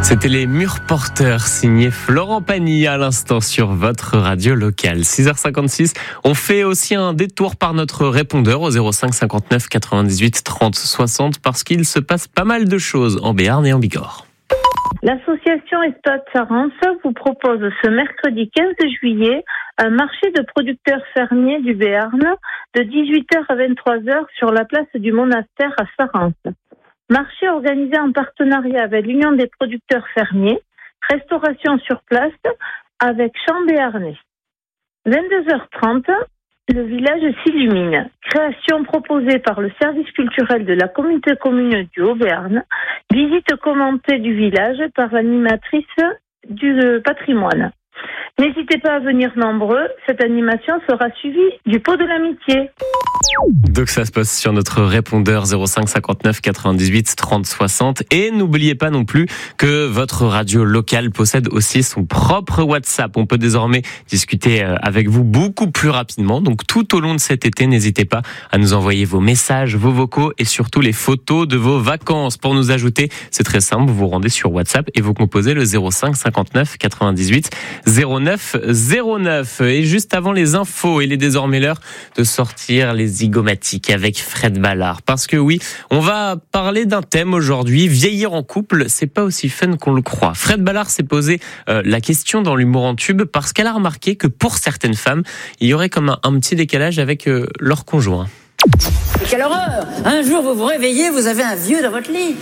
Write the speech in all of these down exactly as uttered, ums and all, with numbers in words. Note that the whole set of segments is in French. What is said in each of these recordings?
C'était les Murs Porteurs, signé Florent Pagny à l'instant sur votre radio locale. six heures cinquante-six, on fait aussi un détour par notre répondeur au zéro cinq cinquante-neuf quatre-vingt-dix-huit trente soixante parce qu'il se passe pas mal de choses en Béarn et en Bigorre. L'association Espace Sarance vous propose ce mercredi quinze juillet un marché de producteurs fermiers du Béarn de dix-huit heures à vingt-trois heures sur la place du Monastère à Sarance. Marché organisé en partenariat avec l'Union des producteurs fermiers, restauration sur place avec Champ Béarnais. vingt-deux heures trente, le village s'illumine. Création proposée par le service culturel de la communauté commune du Haut-Béarn. Visite commentée du village par l'animatrice du patrimoine. N'hésitez pas à venir nombreux, cette animation sera suivie du pot de l'amitié. Donc ça se passe sur notre répondeur zéro cinq cinquante-neuf quatre-vingt-dix-huit trente soixante. Et n'oubliez pas non plus que votre radio locale possède aussi son propre WhatsApp. On peut désormais discuter avec vous beaucoup plus rapidement. Donc tout au long de cet été, n'hésitez pas à nous envoyer vos messages, vos vocaux et surtout les photos de vos vacances. Pour nous ajouter, c'est très simple, vous vous rendez sur WhatsApp et vous composez le zéro cinq cinquante-neuf quatre-vingt-dix-huit zéro neuf zéro neuf. Et juste avant les infos, il est désormais l'heure de sortir les zygomatiques avec Fred Ballard. Parce que oui, on va parler d'un thème aujourd'hui. Vieillir en couple, c'est pas aussi fun qu'on le croit. Fred Ballard s'est posé euh, la question dans l'humour en tube parce qu'elle a remarqué que pour certaines femmes, il y aurait comme un, un petit décalage avec euh, leur conjoint. Quelle horreur! Un jour vous vous réveillez, vous avez un vieux dans votre lit.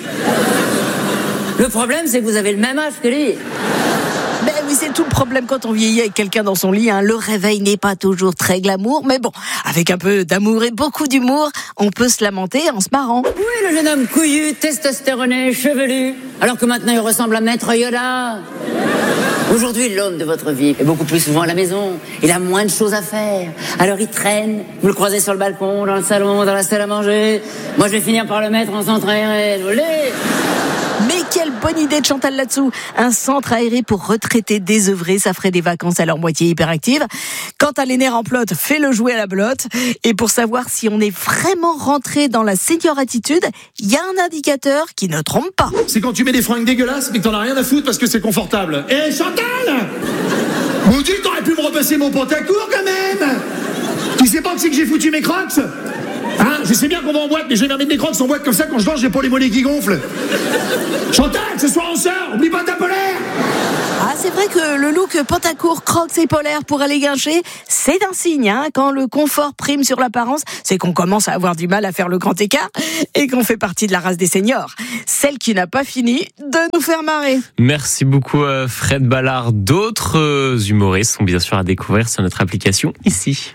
Le problème, c'est que vous avez le même âge que lui. Ben oui, c'est tout le problème quand on vieillit avec quelqu'un dans son lit. Hein. Le réveil n'est pas toujours très glamour, mais bon, avec un peu d'amour et beaucoup d'humour, on peut se lamenter en se marrant. Oui, le jeune homme couillu, testostéroné, chevelu, alors que maintenant il ressemble à Maître Yoda. Aujourd'hui, l'homme de votre vie est beaucoup plus souvent à la maison. Il a moins de choses à faire. Alors il traîne, vous le croisez sur le balcon, dans le salon, dans la salle à manger. Moi, je vais finir par le mettre en centre aéré. Olé! Mais quelle bonne idée de Chantal là-dessous. Un centre aéré pour retraités désœuvrés, ça ferait des vacances à leur moitié hyperactive. Quant à les nerfs en plot, fais-le jouer à la belote. Et pour savoir si on est vraiment rentré dans la senior attitude, il y a un indicateur qui ne trompe pas. C'est quand tu mets des fringues dégueulasses mais que t'en as rien à foutre parce que c'est confortable. Eh hey, Chantal, maudit, t'aurais pu me repasser mon pantacourt quand même. Tu sais pas que c'est que j'ai foutu mes crocs? Hein, je sais bien qu'on va en boîte, mais je vais mettre des crocs en boîte comme ça, quand je danse, j'ai pas les mollets qui gonflent. Chantal, ce soir on sort, oublie pas ta polaire. Ah, c'est vrai que le look pantacourt, crocs et polaire pour aller guincher, c'est un signe, hein. Quand le confort prime sur l'apparence, c'est qu'on commence à avoir du mal à faire le grand écart et qu'on fait partie de la race des seniors. Celle qui n'a pas fini de nous faire marrer. Merci beaucoup Fred Ballard. D'autres humoristes sont bien sûr à découvrir sur notre application ici.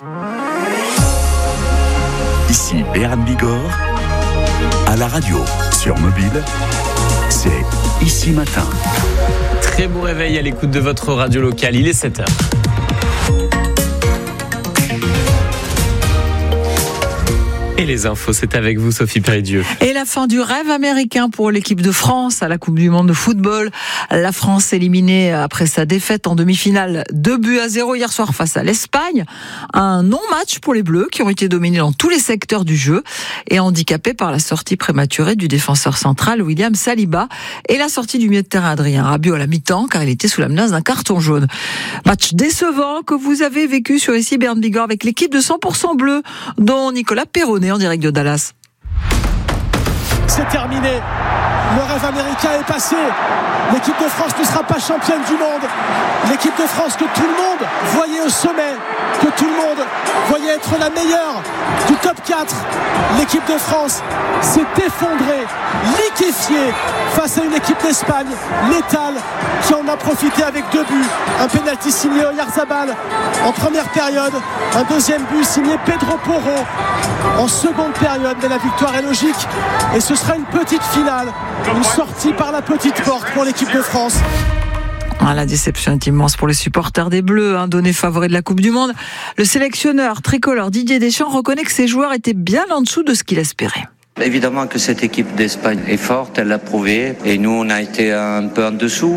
Ici Béarn Bigorre, à la radio, sur mobile, c'est Ici Matin. Très bon réveil à l'écoute de votre radio locale, il est sept heures. Et les infos, c'est avec vous Sophie Péridieu. Et la fin du rêve américain pour l'équipe de France à la Coupe du Monde de football. La France éliminée après sa défaite en demi-finale deux buts à zéro hier soir face à l'Espagne. Un non-match pour les Bleus qui ont été dominés dans tous les secteurs du jeu et handicapés par la sortie prématurée du défenseur central William Saliba et la sortie du milieu de terrain Adrien Rabiot à la mi-temps car il était sous la menace d'un carton jaune. Match décevant que vous avez vécu sur ici Béarn Bigorre avec l'équipe de cent pour cent bleu dont Nicolas Perronnet en direct de Dallas. C'est terminé. Le rêve américain est passé. L'équipe de France ne sera pas championne du monde. L'équipe de France que tout le monde voyait au sommet, que tout le monde voyait être la meilleure du top quatre. L'équipe de France s'est effondrée, liquéfiée face à une équipe d'Espagne létale qui en a profité avec deux buts. Un pénalty signé Oyarzabal en première période, un deuxième but signé Pedro Porro en seconde période. Mais la victoire est logique et ce sera une petite finale, une sortie par la petite porte pour l'équipe de France. Ah, la déception est immense pour les supporters des Bleus, hein, donnés favoris de la Coupe du Monde. Le sélectionneur tricolore Didier Deschamps reconnaît que ses joueurs étaient bien en dessous de ce qu'il espérait. Évidemment que cette équipe d'Espagne est forte, elle l'a prouvé. Et nous, on a été un peu en dessous.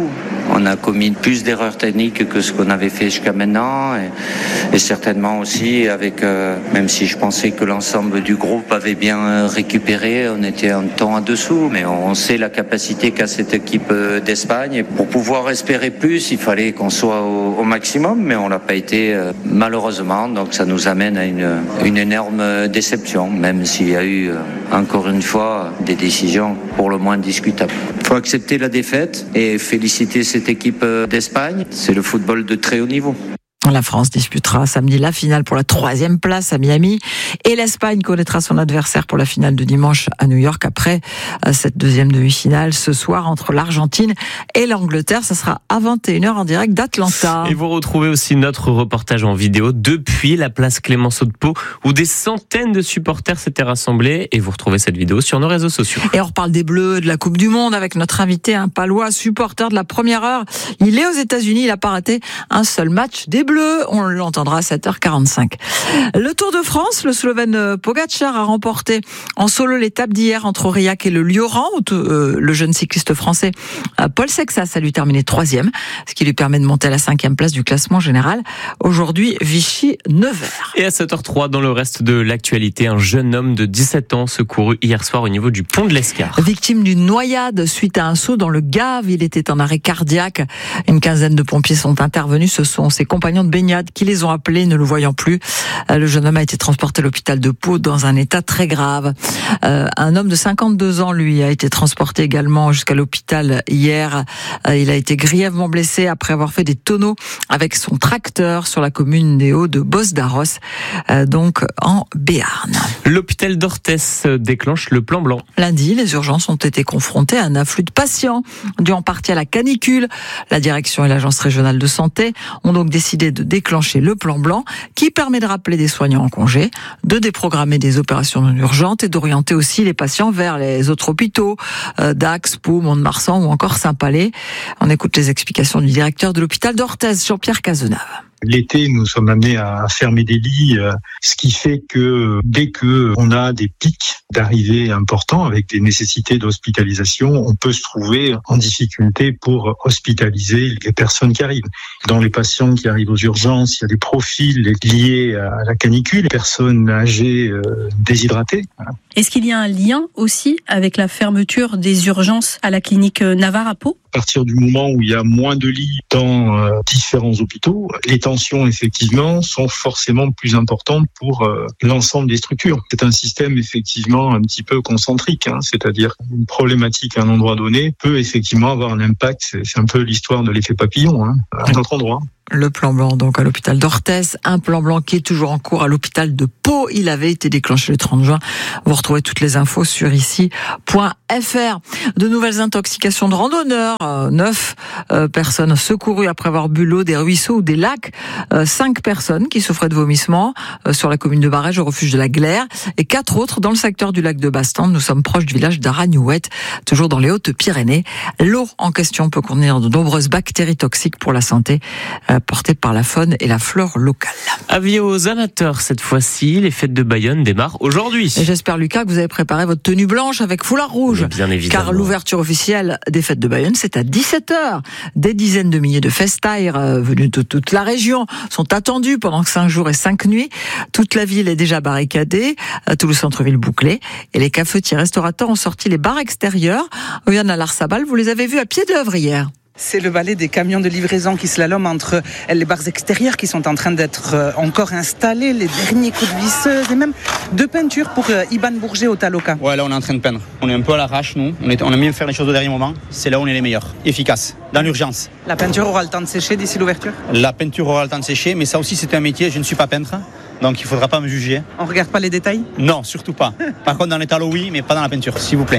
On a commis plus d'erreurs techniques que ce qu'on avait fait jusqu'à maintenant et, et certainement aussi avec, euh, même si je pensais que l'ensemble du groupe avait bien récupéré, on était un temps en dessous, mais on sait la capacité qu'a cette équipe d'Espagne. Et pour pouvoir espérer plus, il fallait qu'on soit au, au maximum, mais on l'a pas été euh, malheureusement, donc ça nous amène à une, une énorme déception, même s'il y a eu euh, encore une fois des décisions pour le moins discutables. Il faut accepter la défaite et féliciter cette équipe d'Espagne. C'est le football de très haut niveau. La France disputera samedi la finale pour la troisième place à Miami et l'Espagne connaîtra son adversaire pour la finale de dimanche à New York après cette deuxième demi-finale ce soir entre l'Argentine et l'Angleterre. Ça sera à vingt et une heures en direct d'Atlanta. Et vous retrouvez aussi notre reportage en vidéo depuis la place Clémenceau de Pau où des centaines de supporters s'étaient rassemblés et vous retrouvez cette vidéo sur nos réseaux sociaux. Et on reparle des Bleus, de la Coupe du Monde avec notre invité, un Palois, supporter de la première heure. Il est aux États-Unis, il n'a pas raté un seul match des Bleus. On l'entendra à sept heures quarante-cinq. Le Tour de France, le Slovène Pogačar a remporté en solo l'étape d'hier entre Aurillac et le Lioran. Le jeune cycliste français Paul Sexas a lui terminé troisième, ce qui lui permet de monter à la cinquième place du classement général. Aujourd'hui, Vichy, Nevers. Et à sept heures trois, dans le reste de l'actualité, un jeune homme de dix-sept ans secouru hier soir au niveau du pont de l'Escar. Victime d'une noyade suite à un saut dans le Gave, il était en arrêt cardiaque. Une quinzaine de pompiers sont intervenus. Ce sont ses compagnons de baignade qui les ont appelés, ne le voyant plus. Le jeune homme a été transporté à l'hôpital de Pau dans un état très grave. Euh, un homme de cinquante-deux ans, lui, a été transporté également jusqu'à l'hôpital hier. Euh, il a été grièvement blessé après avoir fait des tonneaux avec son tracteur sur la commune des Hauts de Bos-d'Arros, euh, donc en Béarn. L'hôpital d'Orthès déclenche le plan blanc. Lundi, les urgences ont été confrontées à un afflux de patients, dû en partie à la canicule. La direction et l'agence régionale de santé ont donc décidé de déclencher le plan blanc qui permet de rappeler des soignants en congé, de déprogrammer des opérations non urgentes et d'orienter aussi les patients vers les autres hôpitaux, euh, Dax, Pau, Mont-de-Marsan ou encore Saint-Palais. On écoute les explications du directeur de l'hôpital d'Orthès, Jean-Pierre Cazenave. L'été, nous sommes amenés à fermer des lits, ce qui fait que dès que on a des pics d'arrivée importants avec des nécessités d'hospitalisation, on peut se trouver en difficulté pour hospitaliser les personnes qui arrivent. Dans les patients qui arrivent aux urgences, il y a des profils liés à la canicule, personnes âgées euh, déshydratées. Est-ce qu'il y a un lien aussi avec la fermeture des urgences à la clinique Navarre à Pau ? À partir du moment où il y a moins de lits dans euh, différents hôpitaux, les tensions effectivement sont forcément plus importantes pour euh, l'ensemble des structures. C'est un système effectivement un petit peu concentrique, hein, c'est-à-dire une problématique à un endroit donné peut effectivement avoir un impact. C'est, c'est un peu l'histoire de l'effet papillon hein, à un autre endroit. Le plan blanc donc à l'hôpital d'Orthès, un plan blanc qui est toujours en cours à l'hôpital de Pau. Il avait été déclenché le trente juin. Vous retrouvez toutes les infos sur ici point f r. De nouvelles intoxications de randonneurs. Euh, neuf euh, personnes secourues après avoir bu l'eau des ruisseaux ou des lacs. Euh, cinq personnes qui souffraient de vomissements euh, sur la commune de Barège au refuge de la Glaire. Et quatre autres dans le secteur du lac de Bastante. Nous sommes proches du village d'Aragnouette, toujours dans les Hautes-Pyrénées. L'eau en question peut contenir de nombreuses bactéries toxiques pour la santé. Euh, portée par la faune et la flore locale. Avis aux amateurs, cette fois-ci, les fêtes de Bayonne démarrent aujourd'hui. Et j'espère, Lucas, que vous avez préparé votre tenue blanche avec foulard rouge. Mais bien évidemment. Car l'ouverture officielle des fêtes de Bayonne, c'est à dix-sept heures. Des dizaines de milliers de festaires euh, venus de toute la région sont attendus pendant cinq jours et cinq nuits. Toute la ville est déjà barricadée, euh, tout le centre-ville bouclé. Et les cafetiers restaurateurs ont sorti les bars extérieurs. Oyana Larsabal, vous les avez vus à pied d'œuvre hier. C'est le balai des camions de livraison qui slaloment entre les bars extérieurs qui sont en train d'être encore installés, les derniers coups de visseuse et même de peinture pour Iban Bourget au Taloca. Ouais, là on est en train de peindre. On est un peu à l'arrache, nous. On, est, on aime bien faire les choses au dernier moment. C'est là où on est les meilleurs, efficaces, dans l'urgence. La peinture aura le temps de sécher d'ici l'ouverture ? La peinture aura le temps de sécher, mais ça aussi c'est un métier. Je ne suis pas peintre, donc il ne faudra pas me juger. On regarde pas les détails ? Non, surtout pas. Par contre, dans les talos, oui, mais pas dans la peinture, s'il vous plaît.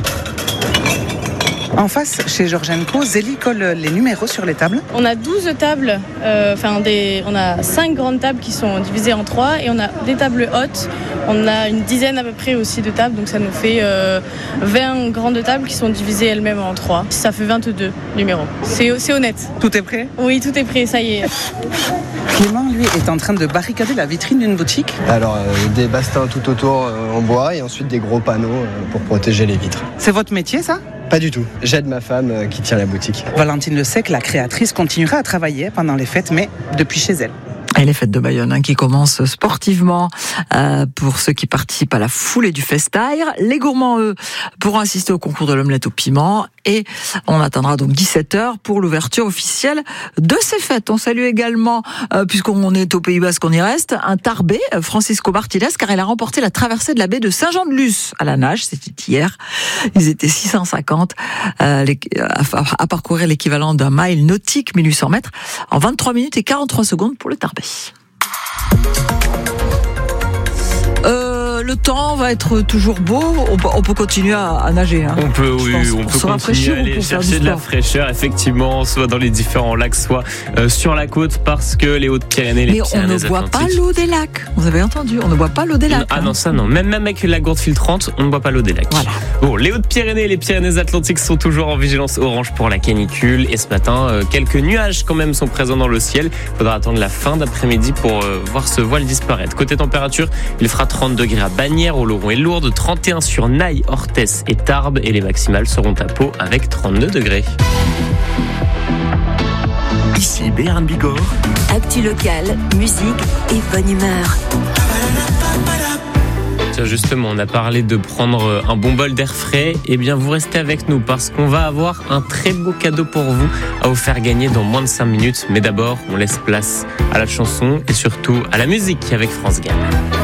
En face, chez Georgienko, Zélie colle les numéros sur les tables. On a douze tables, euh, enfin des, on a cinq grandes tables qui sont divisées en trois et on a des tables hautes. On a une dizaine à peu près aussi de tables, donc ça nous fait euh, vingt grandes tables qui sont divisées elles-mêmes en trois. Ça fait vingt-deux numéros. C'est, c'est honnête. Tout est prêt ? Oui, tout est prêt, ça y est. Clément, lui, est en train de barricader la vitrine d'une boutique. Alors, euh, des bastins tout autour euh, en bois et ensuite des gros panneaux euh, pour protéger les vitres. C'est votre métier, ça ? Pas du tout. J'aide ma femme euh, qui tient la boutique. Valentine Le Sec, la créatrice, continuera à travailler pendant les fêtes, mais depuis chez elle. Et les fêtes de Bayonne hein, qui commencent sportivement euh, pour ceux qui participent à la foulée du Festaire. Les gourmands, eux, pourront assister au concours de l'omelette au piment. Et on attendra donc dix-sept heures pour l'ouverture officielle de ces fêtes. On salue également, euh, puisqu'on est au Pays Basque, qu'on y reste, un Tarbais, Francisco Martinez, car il a remporté la traversée de la baie de Saint-Jean-de-Luz à la nage. C'était hier. Ils étaient six cent cinquante euh, à, à parcourir l'équivalent d'un mile nautique, mille huit cents mètres, en vingt-trois minutes et quarante-trois secondes pour le Tarbais. Euh, le temps va être toujours beau. On peut, on peut continuer à, à nager. Hein. On peut, oui, pense, on peut continuer à aller chercher de la fraîcheur, effectivement, soit dans les différents lacs, soit euh, sur la côte, parce que les Hautes-Pyrénées, les Mais Pyrénées on ne boit Atlantiques... pas l'eau des lacs. Vous avez entendu, on ne boit pas l'eau des lacs. Ah hein. non, ça non. Même, même avec la gourde filtrante, on ne boit pas l'eau des lacs. Voilà. Bon, les Hautes-Pyrénées et les Pyrénées-Atlantiques sont toujours en vigilance orange pour la canicule. Et ce matin, euh, quelques nuages quand même sont présents dans le ciel. Il faudra attendre la fin d'après-midi pour euh, voir ce voile disparaître. Côté température, il fera trente degrés à Bagnères, Oloron et Lourdes, trente et un sur Naï, Orthès et Tarbes. Et les maximales seront à Pau avec trente-deux degrés. Ici Béarn Bigorre. Actu locale, musique et bonne humeur. Tiens, justement, on a parlé de prendre un bon bol d'air frais. Eh bien, vous restez avec nous parce qu'on va avoir un très beau cadeau pour vous à vous faire gagner dans moins de cinq minutes. Mais d'abord, on laisse place à la chanson et surtout à la musique avec France Gall.